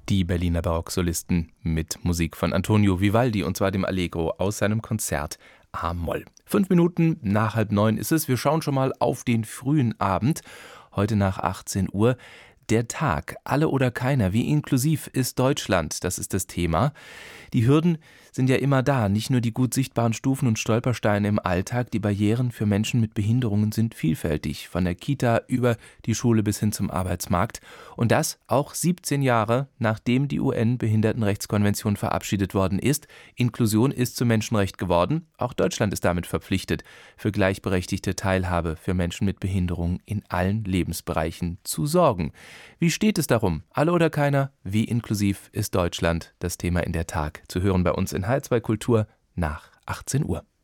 Die Berliner Barocksolisten mit Musik von Antonio Vivaldi, und zwar dem Allegro aus seinem Konzert A-Moll. 5 Minuten nach 8:30 ist es. Wir schauen schon mal auf den frühen Abend. Heute nach 18 Uhr. Der Tag, alle oder keiner, wie inklusiv ist Deutschland? Das ist das Thema. Die Hürden sind ja immer da, nicht nur die gut sichtbaren Stufen und Stolpersteine im Alltag, die Barrieren für Menschen mit Behinderungen sind vielfältig, von der Kita über die Schule bis hin zum Arbeitsmarkt. Und das auch 17 Jahre, nachdem die UN-Behindertenrechtskonvention verabschiedet worden ist. Inklusion ist zum Menschenrecht geworden. Auch Deutschland ist damit verpflichtet, für gleichberechtigte Teilhabe für Menschen mit Behinderung in allen Lebensbereichen zu sorgen. Wie steht es darum? Alle oder keiner? Wie inklusiv ist Deutschland? Das Thema in der Tag. Zu hören bei uns in H2 Kultur nach 18 Uhr.